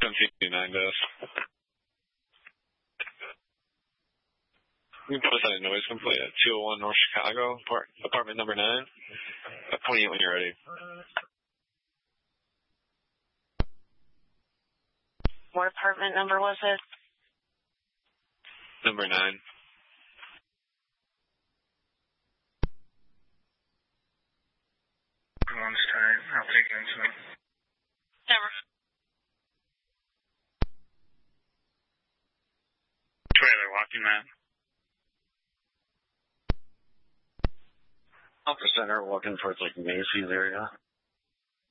1729 does. You can put us on a noise complaint at 201 North Chicago, apartment number 9. 28 when you're ready. What apartment number was it? Number 9. One's tight. I'll take it inside. Never. Trailer walking man. Alpha Center walking towards like Macy's area.